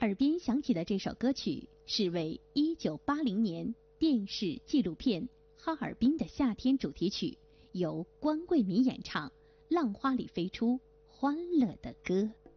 耳边响起的这首歌曲是为1980年电视纪录片《哈尔滨的夏天》主题曲，由关桂民演唱，浪花里飞出欢乐的歌。